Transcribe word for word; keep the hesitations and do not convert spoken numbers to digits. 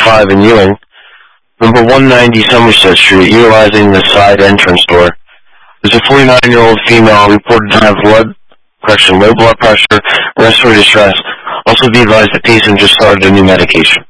five in Ewing. Number one ninety Somerset Street, utilizing the side entrance door. There's a forty-nine-year-old female reported to have blood pressure, low blood pressure, respiratory distress. Also be advised the patient just started a new medication.